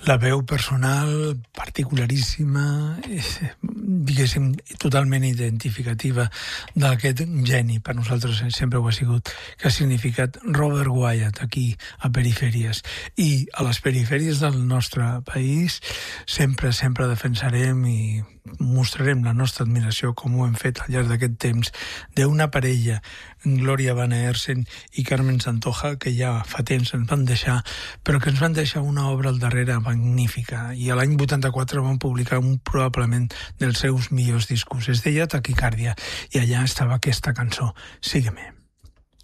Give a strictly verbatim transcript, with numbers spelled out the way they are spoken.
La veu personal, particularíssima, diguéssim, totalment identificativa d'aquest geni, per nosaltres sempre ho ha sigut, que ha significat Robert Wyatt aquí a Perifèries. I a les perifèries del nostre país sempre, sempre defensarem i mostrarem la nostra admiració, com ho hem fet al llarg d'aquest temps, d'una parella, Gloria Van Hersen i Carmen Santoja, que ja fa temps ens van deixar, però que ens van deixar una obra al darrere magnífica, i a l'any vuitanta-quatre van publicar un probablement dels seus millors discos. Es deia Taquicàrdia, i allà estava aquesta cançó, Sígueme.